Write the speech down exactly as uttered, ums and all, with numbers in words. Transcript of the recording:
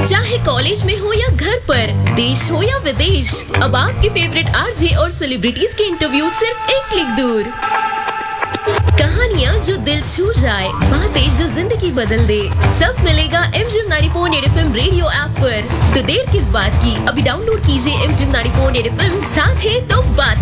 चाहे कॉलेज में हो या घर पर, देश हो या विदेश, अब आपके फेवरेट आरजे और सेलिब्रिटीज के इंटरव्यू सिर्फ एक क्लिक दूर। कहानियाँ जो दिल छू जाए, बातें जो जिंदगी बदल दे, सब मिलेगा MGM ninety point eight FM radio app पर। तो देर किस बात की, अभी डाउनलोड कीजिए MGM ninety point eight FM. साथ है तो बात